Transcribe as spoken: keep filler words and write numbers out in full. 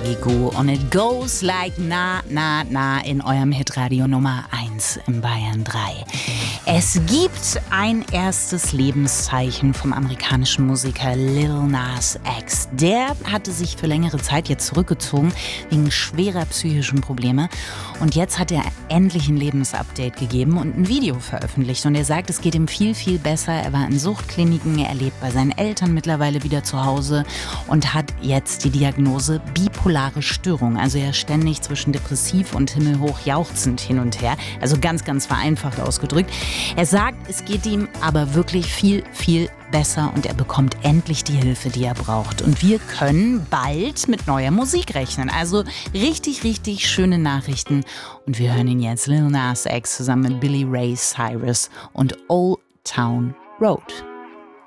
Goo und It Goes Like Na Na Na in eurem Hitradio Nummer eins in Bayern drei. Es gibt ein erstes Lebenszeichen vom amerikanischen Musiker Lil Nas X. Der hatte sich für längere Zeit jetzt zurückgezogen wegen schwerer psychischer Probleme. Und jetzt hat er endlich ein Lebensupdate gegeben und ein Video veröffentlicht. Und er sagt, es geht ihm viel, viel besser. Er war in Suchtkliniken, er lebt bei seinen Eltern mittlerweile wieder zu Hause und hat jetzt die Diagnose bipolare Störung. Also er ist ständig zwischen depressiv und himmelhoch jauchzend hin und her. Also ganz, ganz vereinfacht ausgedrückt. Er sagt, es geht ihm aber wirklich viel, viel besser und er bekommt endlich die Hilfe, die er braucht. Und wir können bald mit neuer Musik rechnen. Also richtig, richtig schöne Nachrichten. Und wir hören ihn jetzt, Lil Nas X, zusammen mit Billy Ray Cyrus und Old Town Road.